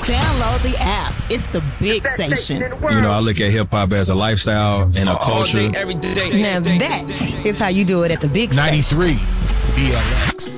Download the app. It's the big station. You know, I look at hip-hop as a lifestyle and a culture. Now that is how you do it at the big station. 93 BLX.